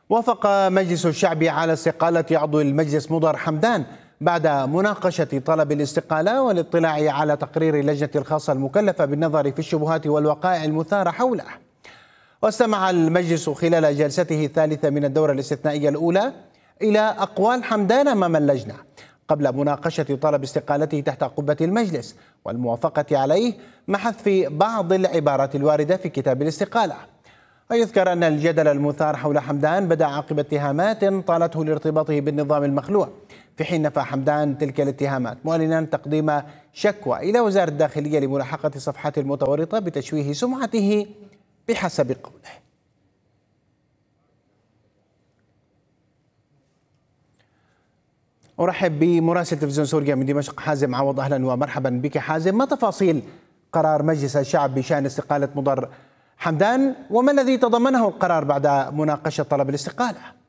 وافق مجلس الشعب على استقالة عضو المجلس مضر حمدان بعد مناقشة طلب الاستقالة والاطلاع على تقرير اللجنة الخاصة المكلفة بالنظر في الشبهات والوقائع المثارة حوله. واستمع المجلس خلال جلسته الثالثة من الدورة الاستثنائية الأولى إلى أقوال حمدان أمام اللجنة قبل مناقشة طلب استقالته تحت قبة المجلس والموافقة عليه مع حذف بعض العبارات الواردة في كتاب الاستقالة. ويذكر أن الجدل المثار حول حمدان بدأ عقب اتهامات طالته لارتباطه بالنظام المخلوع، في حين نفى حمدان تلك الاتهامات معلنا تقديم شكوى إلى وزارة الداخلية لملاحقة الصفحات المتورطة بتشويه سمعته بحسب قوله. أرحب بمراسل تلفزيون سوريا من دمشق حازم عوض. أهلا ومرحبا بك حازم. ما تفاصيل قرار مجلس الشعب بشأن استقالة مضر حمدان وما الذي تضمنه القرار بعد مناقشة طلب الاستقالة؟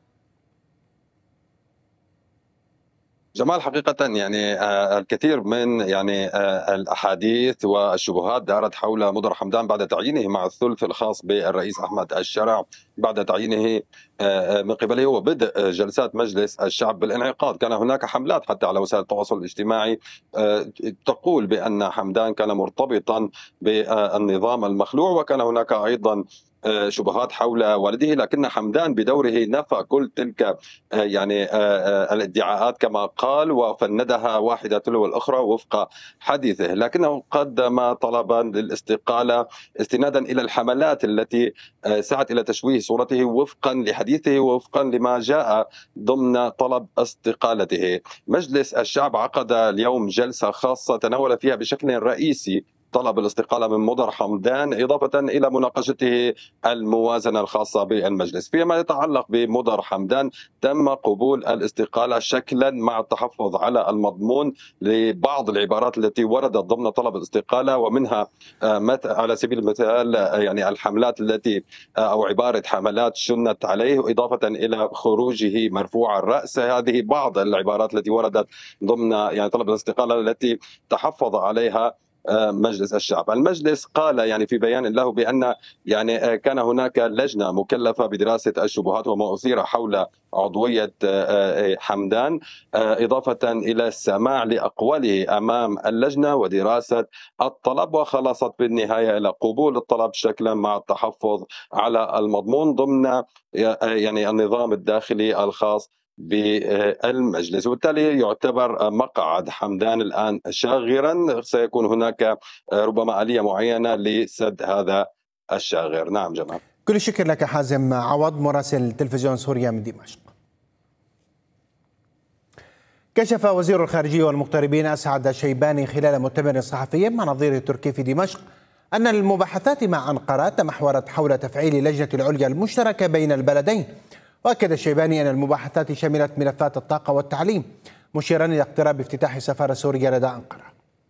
جمال، حقيقة الكثير من الأحاديث والشبهات دارت حول مضر حمدان بعد تعيينه مع الثلث الخاص بالرئيس أحمد الشرع، بعد تعيينه من قبله وبدء جلسات مجلس الشعب بالانعقاد. كان هناك حملات حتى على وسائل التواصل الاجتماعي تقول بأن حمدان كان مرتبطا بالنظام المخلوع، وكان هناك أيضا شبهات حول والده، لكن حمدان بدوره نفى كل تلك الادعاءات كما قال وفندها واحدة تلو الأخرى وفق حديثه، لكنه قدم طلبا للاستقالة استنادا إلى الحملات التي سعت إلى تشويه صورته وفقا لحديثه ووفقا لما جاء ضمن طلب استقالته. مجلس الشعب عقد اليوم جلسة خاصة تناول فيها بشكل رئيسي طلب الاستقالة من مضر حمدان إضافة إلى مناقشته الموازنة الخاصة بالمجلس. فيما يتعلق بمضر حمدان تم قبول الاستقالة شكلا مع التحفظ على المضمون لبعض العبارات التي وردت ضمن طلب الاستقالة، ومنها على سبيل المثال الحملات التي أو عبارة حملات شنت عليه إضافة إلى خروجه مرفوع الرأس. هذه بعض العبارات التي وردت ضمن طلب الاستقالة التي تحفظ عليها مجلس الشعب. المجلس قال في بيان له بأن كان هناك لجنة مكلفة بدراسة الشبهات وما أثير حول عضوية حمدان، إضافة إلى السماع لأقواله أمام اللجنة ودراسة الطلب، وخلصت بالنهاية إلى قبول الطلب شكلا مع التحفظ على المضمون ضمن النظام الداخلي الخاص بالمجلس. وبالتالي يعتبر مقعد حمدان الآن شاغرا، سيكون هناك ربما آلية معينة لسد هذا الشاغر. نعم جمال. كل الشكر لك حازم عوض مراسل تلفزيون سوريا من دمشق. كشف وزير الخارجية والمغتربين أسعد الشيباني خلال مؤتمر صحفي مع نظيره التركي في دمشق أن المباحثات مع أنقرة تمحورت حول تفعيل اللجنة العليا المشتركة بين البلدين. وأكد الشيباني أن المباحثات شملت ملفات الطاقة والتعليم، مشيرا إلى اقتراب افتتاح السفارة السورية لدى أنقرة.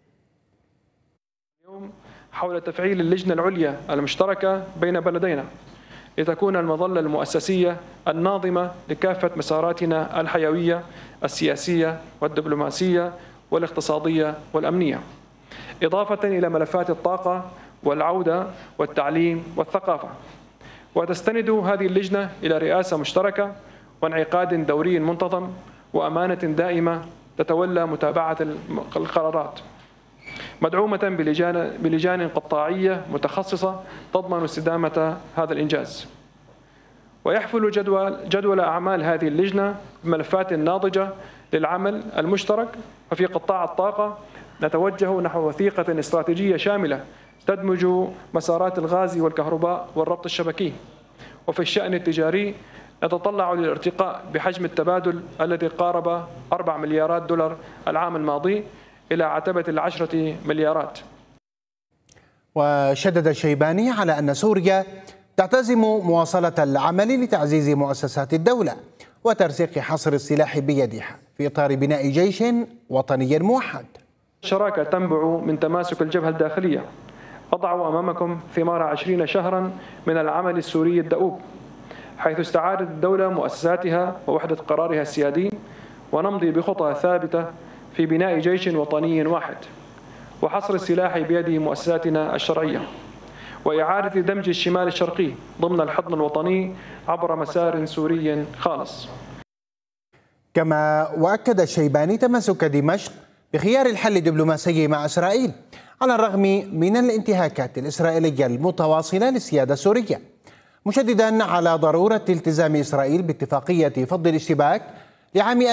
اليوم حول تفعيل اللجنة العليا المشتركة بين بلدينا لتكون المظلة المؤسسية الناظمة لكافة مساراتنا الحيوية السياسية والدبلوماسية والاقتصادية والأمنية، إضافة إلى ملفات الطاقة والعودة والتعليم والثقافة. وتستند هذه اللجنة إلى رئاسة مشتركة وانعقاد دوري منتظم وأمانة دائمة تتولى متابعة القرارات، مدعومة بلجان قطاعية متخصصة تضمن استدامة هذا الإنجاز. ويحفل جدول أعمال هذه اللجنة بملفات ناضجة للعمل المشترك. ففي قطاع الطاقة نتوجه نحو وثيقة استراتيجية شاملة تدمج مسارات الغاز والكهرباء والربط الشبكي. وفي الشأن التجاري نتطلع للارتقاء بحجم التبادل الذي قارب 4 مليارات دولار العام الماضي إلى عتبة 10 مليارات. وشدد الشيباني على أن سوريا تعتزم مواصلة العمل لتعزيز مؤسسات الدولة وترسيخ حصر السلاح بيدها في إطار بناء جيش وطني موحد. الشراكة تنبع من تماسك الجبهة الداخلية. أضع أمامكم ثمار 20 شهرا من العمل السوري الدؤوب، حيث استعادت الدولة مؤسساتها ووحدة قرارها السيادي، ونمضي بخطى ثابتة في بناء جيش وطني واحد وحصر السلاح بيد مؤسساتنا الشرعية. وإعادة دمج الشمال الشرقي ضمن الحضن الوطني عبر مسار سوري خالص. كما وأكد الشيباني تمسك دمشق بخيار الحل الدبلوماسي مع إسرائيل على الرغم من الانتهاكات الإسرائيلية المتواصلة للسيادة السورية، مشددا على ضرورة التزام إسرائيل باتفاقية فض الاشتباك لعام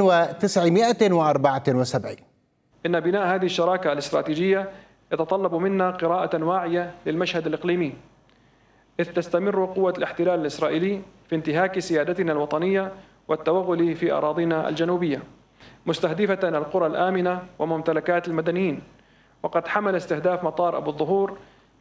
1974. إن بناء هذه الشراكة الاستراتيجية يتطلب منا قراءة واعية للمشهد الإقليمي، إذ تستمر قوة الاحتلال الإسرائيلي في انتهاك سيادتنا الوطنية والتوغل في أراضينا الجنوبية، مستهدفة القرى الآمنة وممتلكات المدنيين، وقد حمل استهداف مطار أبو الظهور